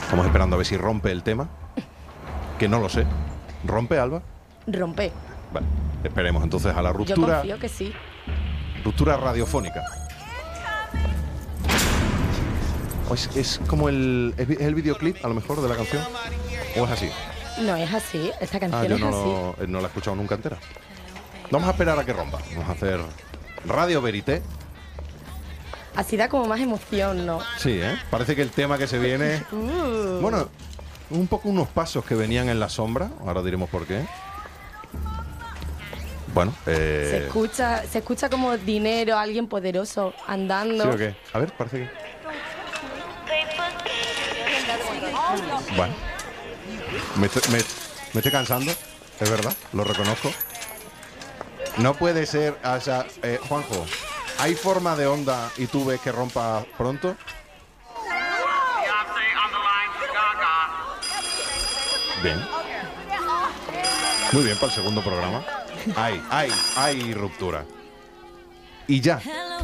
Estamos esperando a ver si rompe el tema. Que no lo sé. ¿Rompe, Alba? Rompe. Vale, esperemos entonces a la Yo ruptura. confío que sí. Ruptura radiofónica. Es como el videoclip, a lo mejor, de la canción. ¿O es así? No es así. Esta canción Yo es así. no la he escuchado nunca entera. Vamos a esperar a que rompa. Vamos a hacer Radio Verité. Así da como más emoción, ¿no? Sí, ¿eh? Parece que el tema que se viene... Bueno, un poco unos pasos que venían en la sombra. Ahora diremos por qué. Bueno, Se escucha como dinero, alguien poderoso andando. ¿sí o qué? A ver, parece que... Bueno. Me estoy cansando, es verdad, lo reconozco. No puede ser, o sea, Juanjo, ¿hay forma de onda y tú ves que rompa pronto? Bien. Muy bien para el segundo programa. Hay ruptura. Y ya.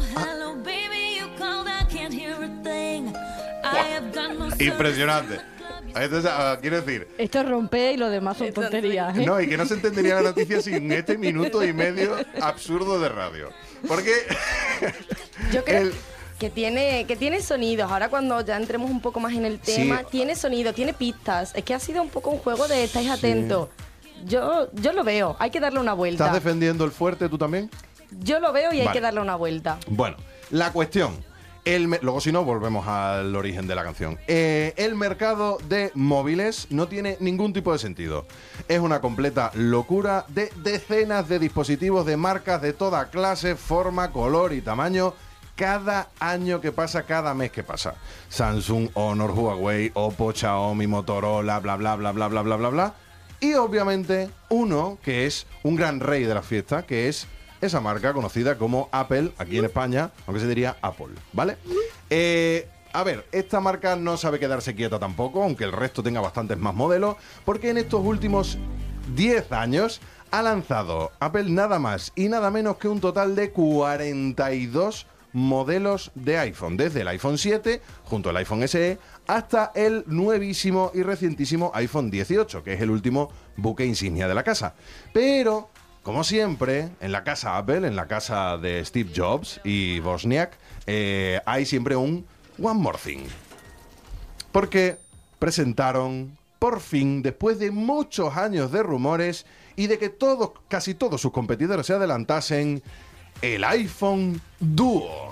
Impresionante. Entonces, quiero decir... Esto rompe y lo demás son tonterías, ¿eh? No, y que no se entendería la noticia sin este minuto y medio absurdo de radio. Porque... Yo creo que tiene sonidos. Ahora cuando ya entremos un poco más en el tema, Sí. tiene sonido, tiene pistas. Es que ha sido un poco un juego de estáis atentos. Yo lo veo, hay que darle una vuelta. ¿Estás defendiendo el fuerte tú también? Yo lo veo y hay Vale. que darle una vuelta. Bueno, la cuestión. Luego, si no, volvemos al origen de la canción. El mercado de móviles no tiene ningún tipo de sentido. Es una completa locura de decenas de dispositivos de marcas de toda clase, forma, color y tamaño. Cada año que pasa, cada mes que pasa. Samsung, Honor, Huawei, Oppo, Xiaomi, Motorola, bla, bla, bla, bla, bla, bla, bla, bla. Y obviamente uno que es un gran rey de la fiesta, que es esa marca conocida como Apple, aquí en España, aunque se diría Apple, ¿vale? A ver, esta marca no sabe quedarse quieta tampoco, aunque el resto tenga bastantes más modelos, porque en estos últimos 10 años ha lanzado Apple nada más y nada menos que un total de 42 modelos de iPhone, desde el iPhone 7, junto al iPhone SE, hasta el nuevísimo y recientísimo iPhone 18, que es el último buque insignia de la casa. Pero... como siempre, en la casa Apple, en la casa de Steve Jobs y Wozniak, hay siempre un One More Thing. Porque presentaron, por fin, después de muchos años de rumores y de que casi todos sus competidores se adelantasen, el iPhone Duo.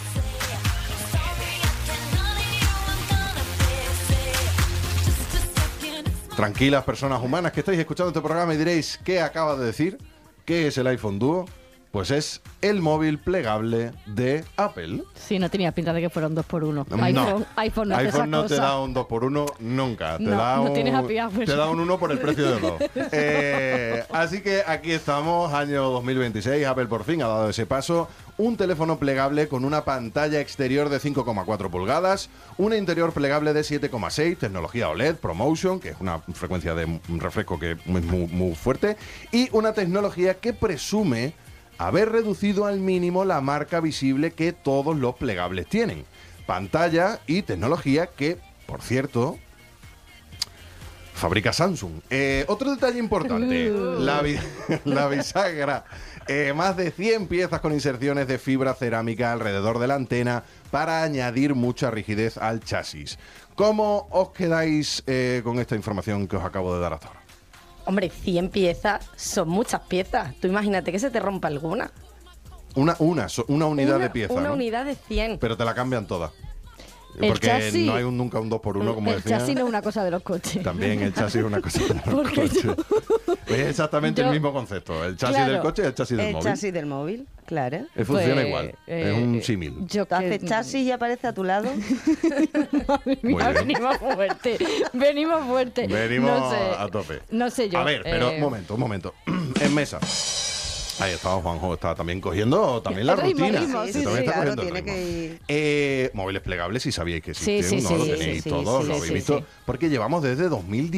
Tranquilas personas humanas que estáis escuchando este programa y diréis, ¿qué acaba de decir? ¿Qué es el iPhone Duo? Pues es el móvil plegable de Apple. Sí, no tenía pinta de que fuera un 2x1. No. iPhone no hace esa iPhone no te cosa. da un 2x1 nunca. No tienes happy hour. Te da un 1 por el precio de 2. Así que aquí estamos, año 2026. Apple por fin ha dado ese paso. Un teléfono plegable con una pantalla exterior de 5,4 pulgadas, una interior plegable de 7,6, tecnología OLED, ProMotion, que es una frecuencia de un refresco que es muy fuerte, y una tecnología que presume haber reducido al mínimo la marca visible que todos los plegables tienen. Pantalla y tecnología que, por cierto, fabrica Samsung. Otro detalle importante, la bisagra. Más de 100 piezas con inserciones de fibra cerámica alrededor de la antena para añadir mucha rigidez al chasis. ¿Cómo os quedáis con esta información que os acabo de dar hasta ahora? Hombre, 100 piezas son muchas piezas. Tú imagínate que se te rompa alguna. Una unidad de pieza, Una ¿no? unidad de 100. Pero te la cambian todas. El Porque chasis- no hay nunca un 2x1, como El decía. chasis no es una cosa de los coches. También el chasis es una cosa de los Porque coches. Es exactamente el yo- mismo concepto. El chasis Claro. del coche y el chasis del El móvil. chasis del móvil, claro. Funciona Pues, igual. Es un símil. Yo Tú haces chasis y aparece a tu lado. Madre Muy mía, bien. venimos fuerte. Venimos fuerte. Venimos No sé, a tope. No sé yo. A ver, pero un momento. En mesa. Ahí estaba Juanjo, está también cogiendo también la El ritmo, rutina. ritmo, Sí, sí, También está claro, cogiendo el tiene ritmo. que ir. Móviles plegables, si sabíais que Sí, existen, sí, ¿no? Lo sí, tenéis sí, todos, sí, lo habéis sí, visto. sí. Porque llevamos desde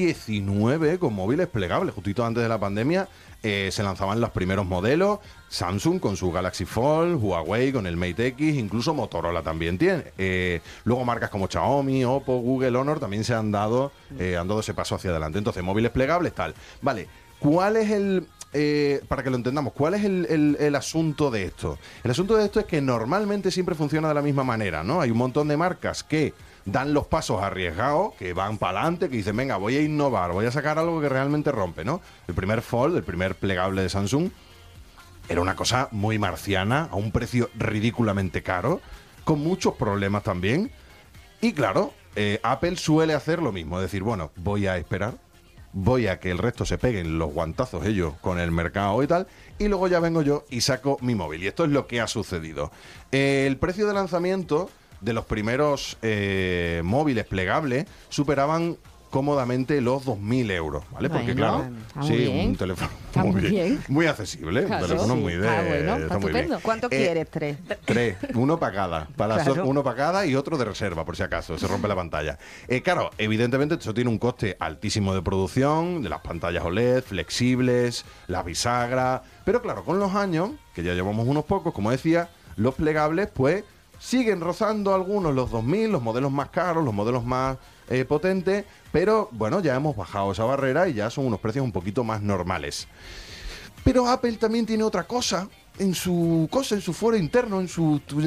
2019 con móviles plegables. Justito antes de la pandemia se lanzaban los primeros modelos. Samsung con su Galaxy Fold, Huawei con el Mate X, incluso Motorola también tiene. Luego marcas como Xiaomi, Oppo, Google, Honor también se han dado ese paso hacia adelante. Entonces, móviles plegables, tal. Vale, ¿cuál es para que lo entendamos, ¿cuál es el asunto de esto? El asunto de esto es que normalmente siempre funciona de la misma manera, ¿no? Hay un montón de marcas que dan los pasos arriesgados, que van para adelante, que dicen, venga, voy a innovar, voy a sacar algo que realmente rompe, ¿no? El primer Fold, el primer plegable de Samsung, era una cosa muy marciana, a un precio ridículamente caro, con muchos problemas también. Y claro, Apple suele hacer lo mismo, es decir, bueno, voy a esperar, voy a que el resto se peguen los guantazos ellos con el mercado y tal, y luego ya vengo yo y saco mi móvil. Y esto es lo que ha sucedido. El precio de lanzamiento de los primeros móviles plegables superaban cómodamente los 2.000 euros, ¿vale? Porque Bueno, claro, está muy sí, bien. un teléfono Está muy bien. muy accesible, Claro. un teléfono Sí. muy de... Ah, bueno, está muy bien. estupendo. ¿Cuánto quieres? 3. 3, uno para cada. Claro. Uno para cada y otro de reserva, por si acaso, se rompe la pantalla. Claro, evidentemente eso tiene un coste altísimo de producción, de las pantallas OLED, flexibles, la bisagra. Pero claro, con los años, que ya llevamos unos pocos, como decía, los plegables, pues, siguen rozando algunos los 2.000, los modelos más caros, los modelos más potentes, pero bueno, ya hemos bajado esa barrera y ya son unos precios un poquito más normales. Pero Apple también tiene otra cosa en su foro interno, en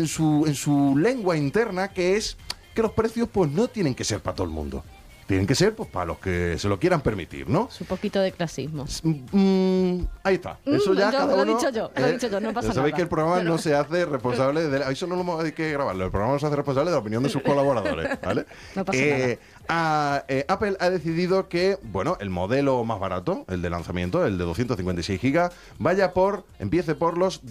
su lengua interna, que es que los precios pues no tienen que ser para todo el mundo. Tienen que ser pues para los que se lo quieran permitir, ¿no? Es un poquito de clasismo. Ahí está. Eso ya yo cada lo he uno, dicho yo, lo he dicho yo, no pasa ya sabéis nada. que el programa no se hace responsable de... Eso no lo hay que grabarlo. El programa no se hace responsable de la opinión de sus colaboradores, ¿vale? No pasa Apple ha decidido que, bueno, el modelo más barato, el de lanzamiento, el de 256 gigas, empiece por los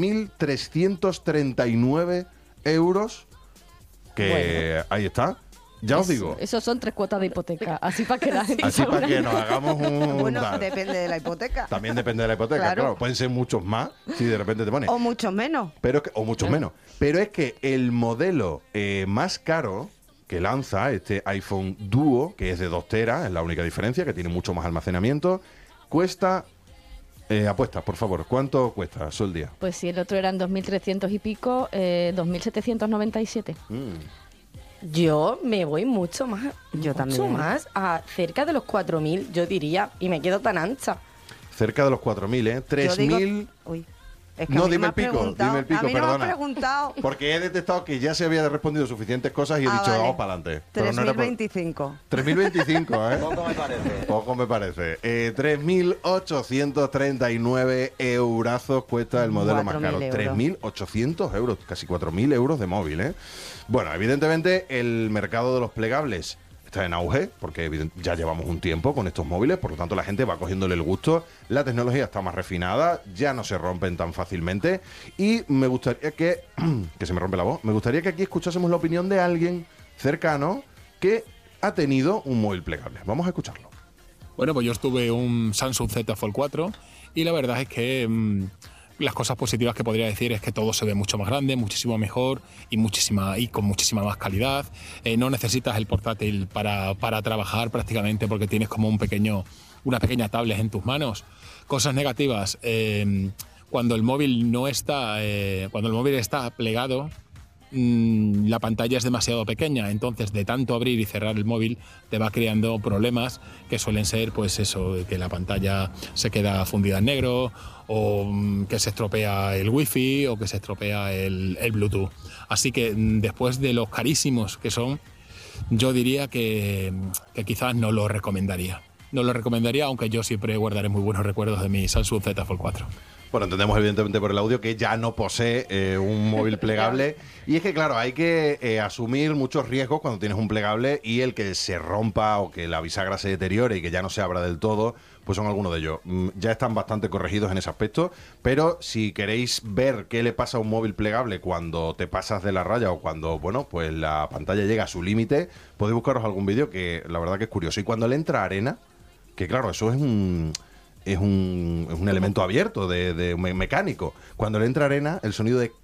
2.339 euros, que ahí está. Ya os digo. Esos son 3 cuotas de hipoteca. Así para que la gente Así se para haga que una nos hagamos un... Bueno, tal. depende de la hipoteca. También depende de la hipoteca, claro. Claro. Pueden ser muchos más si de repente te pones. O mucho menos. O muchos menos. Pero es que el modelo más caro que lanza este iPhone Duo, que es de 2 teras, es la única diferencia, que tiene mucho más almacenamiento, cuesta... apuestas, por favor. ¿Cuánto cuesta, Sol Díaz? Pues si el otro eran 2.300 y pico, 2.797. Yo me voy mucho más. Yo mucho también. más a cerca de los 4.000, yo diría, y me quedo tan ancha. Cerca de los 4.000, ¿eh? Yo digo- 3.000... Uy. Es que No, a mí dime me el has pico, preguntado. dime el pico, A mí no me perdona. has preguntado. Porque he detectado que ya se había respondido suficientes cosas y he dicho, vale. vamos para adelante. Pero no era por- 3.025. 3.025, ¿eh? Poco me parece. 3.839 eurazos cuesta el modelo más caro. 4.000 euros. 3.800 euros, casi 4.000 euros de móvil, ¿eh? Bueno, evidentemente el mercado de los plegables está en auge, porque ya llevamos un tiempo con estos móviles, por lo tanto la gente va cogiéndole el gusto, la tecnología está más refinada, ya no se rompen tan fácilmente, y me gustaría que se me rompe la voz, me gustaría que aquí escuchásemos la opinión de alguien cercano que ha tenido un móvil plegable. Vamos a escucharlo. Bueno, pues yo tuve un Samsung Z Fold 4 y la verdad es que las cosas positivas que podría decir es que todo se ve mucho más grande, muchísimo mejor y con muchísima más calidad. No necesitas el portátil para trabajar prácticamente porque tienes como una pequeña tablet en tus manos. Cosas negativas, cuando el móvil está plegado, la pantalla es demasiado pequeña, entonces de tanto abrir y cerrar el móvil te va creando problemas que suelen ser pues eso, que la pantalla se queda fundida en negro o que se estropea el wifi o que se estropea el Bluetooth. Así que después de los carísimos que son, yo diría que quizás no lo recomendaría. No lo recomendaría, aunque yo siempre guardaré muy buenos recuerdos de mi Samsung Z Fold 4. Bueno, entendemos evidentemente por el audio que ya no posee un móvil plegable. Y es que, claro, hay que asumir muchos riesgos cuando tienes un plegable y el que se rompa o que la bisagra se deteriore y que ya no se abra del todo, pues son algunos de ellos. Ya están bastante corregidos en ese aspecto, pero si queréis ver qué le pasa a un móvil plegable cuando te pasas de la raya o cuando, bueno, pues la pantalla llega a su límite, podéis buscaros algún vídeo que la verdad que es curioso. Y cuando le entra arena, que claro, eso es es un elemento abierto de mecánico. Cuando le entra arena, el sonido de...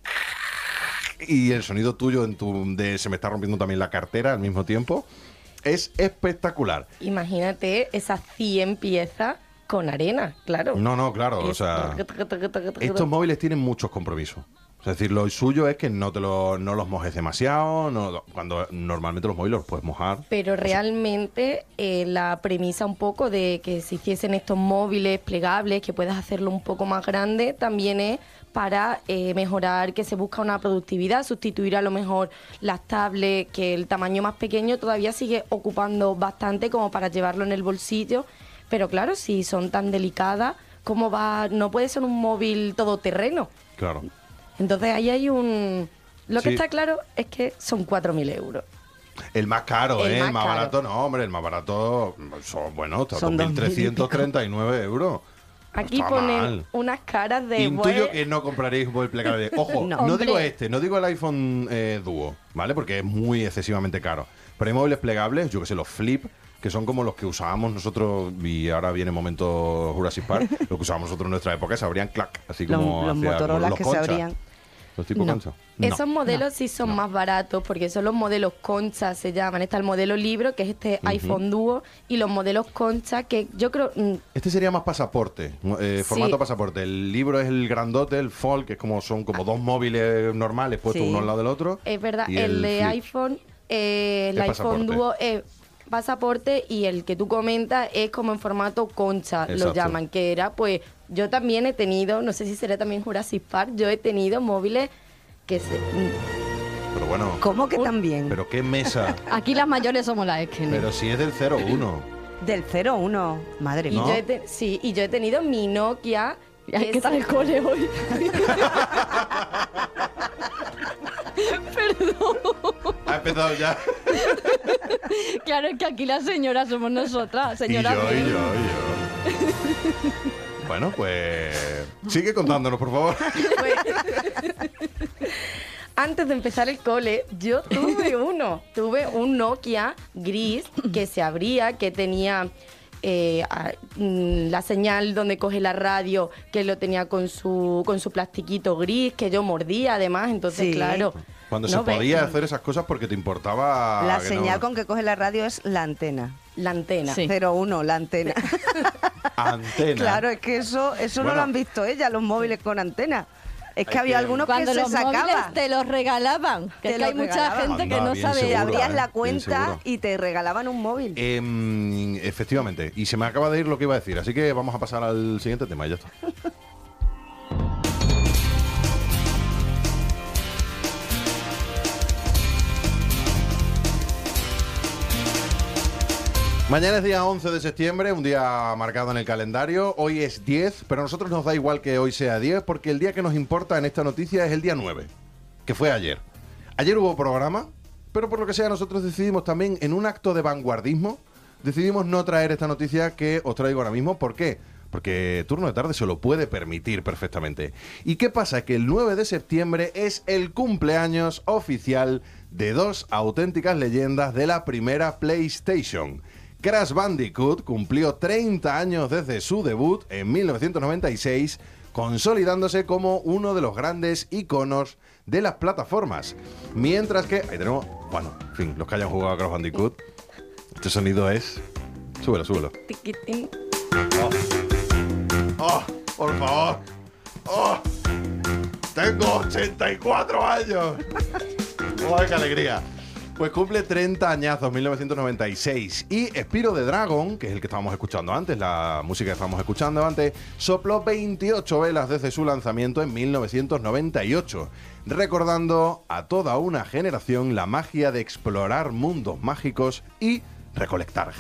y el sonido tuyo de se me está rompiendo también la cartera al mismo tiempo, es espectacular. Imagínate esas 100 piezas con arena, claro. No, claro, o sea, estos móviles tienen muchos compromisos. Es decir, lo suyo es que no los mojes demasiado, cuando normalmente los móviles los puedes mojar. Pero realmente la premisa un poco de que se hiciesen estos móviles plegables, que puedas hacerlo un poco más grande, también es para mejorar, que se busca una productividad, sustituir a lo mejor las tablets, que el tamaño más pequeño todavía sigue ocupando bastante como para llevarlo en el bolsillo. Pero claro, si son tan delicadas, ¿cómo va? No puede ser un móvil todoterreno. Claro. Entonces ahí hay un... Lo que Sí. está claro es que son 4.000 euros. El más caro, El el más más caro. barato no, hombre, el más barato está Son 2.339 euros. Aquí Está ponen mal. unas caras de... Intuyo "Bue-". que no compraréis un móvil plegable. Ojo, No. no digo Hombre. no digo el iPhone Duo, ¿vale? Porque es muy excesivamente caro. Pero hay móviles plegables, yo que sé, los Flip, que son como los que usábamos nosotros, y ahora viene el momento Jurassic Park, los que usábamos nosotros en nuestra época, se abrían clac, así como Los hacía- Motorola los que Concha. se abrían. Los tipos No. Concha. No. Esos modelos sí son más baratos porque son los modelos Concha, se llaman. Está el modelo Libro, que es este iPhone Duo, y los modelos Concha, que yo creo... Este sería más pasaporte, formato Sí. pasaporte. El libro es el grandote, el Fold, que es como son como dos móviles normales puestos Sí. uno al lado del otro. Es verdad, y el de Flip. iPhone, el Es iPhone pasaporte. Duo es pasaporte, y el que tú comentas es como en formato Concha, lo Exacto. llaman, que era, pues, yo también he tenido, no sé si será también Jurassic Park, yo he tenido móviles que se... Pero bueno, ¿Cómo que también? pero qué mesa. Aquí las mayores somos las Esquenes. Pero si es del 01. Del 01, madre Y mía. ¿No? sí, y yo he tenido mi Nokia. Ay, que ¿qué tal es- el cole hoy? Ha empezado ya. Claro, es que aquí las señoras somos nosotras, Y señoras. yo. Bueno, pues sigue contándonos, por favor. Antes de empezar el cole, yo tuve tuve un Nokia gris que se abría, que tenía la señal donde coge la radio, que lo tenía con su plastiquito gris, que yo mordía además, entonces Sí. claro. Cuando no se ve- podía hacer esas cosas porque te importaba. La que señal no- con que coge la radio es la antena. La antena. Sí. 01, la antena. Antena. Claro, es que eso no Bueno. lo han visto ellas, los móviles con antena. Es que Hay había que- algunos que Cuando se los móviles sacaban. te los regalaban. Que Te es que los hay mucha regalaban. gente que Anda, no bien sabe. Te seguro, abrías la bien cuenta seguro. y te regalaban un móvil. Efectivamente. Y se me acaba de ir lo que iba a decir. Así que vamos a pasar al siguiente tema y ya está. Mañana es día 11 de septiembre, un día marcado en el calendario. Hoy es 10, pero a nosotros nos da igual que hoy sea 10 porque el día que nos importa en esta noticia es el día 9, que fue ayer. Ayer hubo programa, pero por lo que sea nosotros decidimos también, en un acto de vanguardismo, decidimos no traer esta noticia que os traigo ahora mismo. ¿Por qué? Porque Turno de Tarde se lo puede permitir perfectamente. ¿Y qué pasa? Que el 9 de septiembre es el cumpleaños oficial de dos auténticas leyendas de la primera PlayStation. Crash Bandicoot cumplió 30 años desde su debut en 1996, consolidándose como uno de los grandes iconos de las plataformas. Mientras que, ahí tenemos, bueno, en fin, los que hayan jugado a Crash Bandicoot, este sonido es... Súbelo, súbelo. Tiquitín. ¡Oh, por favor! ¡Oh! ¡Tengo 84 años! ¡Oh, qué alegría! Pues cumple 30 añazos, 1996. Y Spyro the Dragon, que es el que estábamos escuchando antes, la música que estábamos escuchando antes, sopló 28 velas desde su lanzamiento en 1998, recordando a toda una generación la magia de explorar mundos mágicos y recolectar